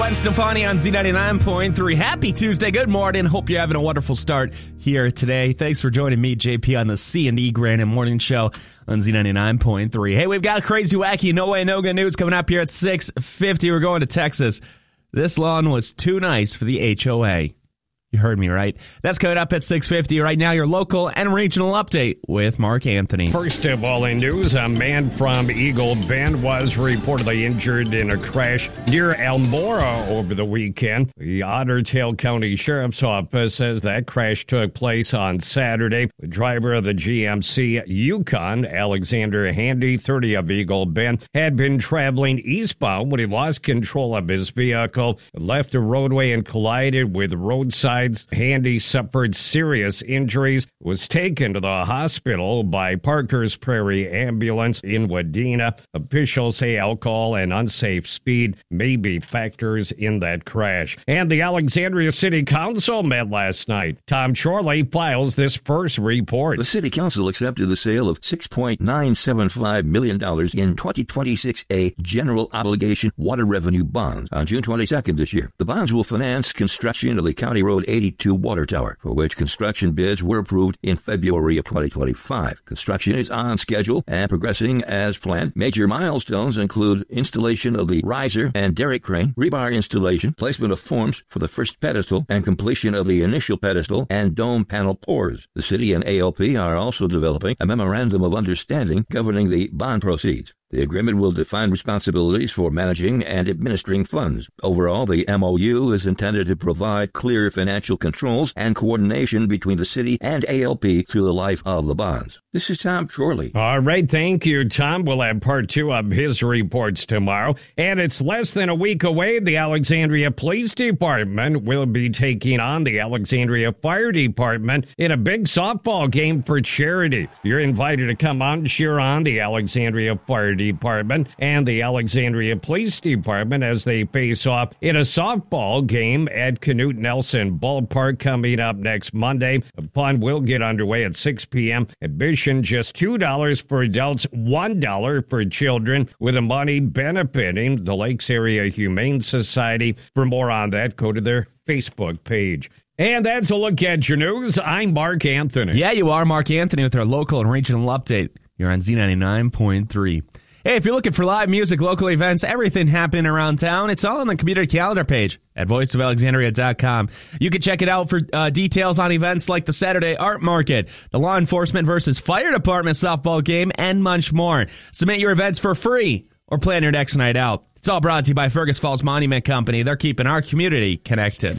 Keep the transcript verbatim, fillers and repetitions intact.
Gwen Stefani on Z ninety-nine point three. Happy Tuesday. Good morning. Hope you're having a wonderful start here today. Thanks for joining me, J P, on the C and E Grand and Morning Show on Z ninety-nine point three. Hey, we've got crazy, wacky, no way, no good news coming up here at six fifty. We're going to Texas. This lawn was too nice for the H O A. You heard me right. That's coming up at six fifty. Right now, your local and regional update with Mark Anthony. First of all in news, a man from Eagle Bend was reportedly injured in a crash near Elmora over the weekend. The Otter Tail County Sheriff's Office says that crash took place on Saturday. The driver of the G M C Yukon, Alexander Handy, thirty of Eagle Bend, had been traveling eastbound when he lost control of his vehicle, left the roadway and collided with roadside. Handy suffered serious injuries, was taken to the hospital by Parker's Prairie Ambulance in Wadena. Officials say alcohol and unsafe speed may be factors in that crash. And the Alexandria City Council met last night. Tom Chorley files this first report. The City Council accepted the sale of six point nine seven five million dollars in twenty twenty-six A general obligation water revenue bonds on June twenty-second this year. The bonds will finance construction of the County Road eighty-two water tower, for which construction bids were approved in February of twenty twenty-five. Construction is on schedule and progressing as planned. Major milestones include installation of the riser and derrick crane, rebar installation, placement of forms for the first pedestal, and completion of the initial pedestal and dome panel pours. The city and A L P are also developing a memorandum of understanding governing the bond proceeds. The agreement will define responsibilities for managing and administering funds. Overall, the M O U is intended to provide clear financial controls and coordination between the city and A L P through the life of the bonds. This is Tom Chorley. All right, thank you, Tom. We'll have part two of his reports tomorrow. And it's less than a week away. The Alexandria Police Department will be taking on the Alexandria Fire Department in a big softball game for charity. You're invited to come out and cheer on the Alexandria Fire Department and the Alexandria Police Department as they face off in a softball game at Knute Nelson Ballpark coming up next Monday. The fun will get underway at six p.m. Admission just two dollars for adults, one dollar for children, with the money benefiting the Lakes Area Humane Society. For more on that, go to their Facebook page. And that's a look at your news. I'm Mark Anthony. Yeah, you are Mark Anthony with our local and regional update. You're on Z ninety-nine point three. Hey, if you're looking for live music, local events, everything happening around town, it's all on the community calendar page at voice of alexandria dot com. You can check it out for uh, details on events like the Saturday Art Market, the Law Enforcement versus Fire Department softball game, and much more. Submit your events for free or plan your next night out. It's all brought to you by Fergus Falls Monument Company. They're keeping our community connected.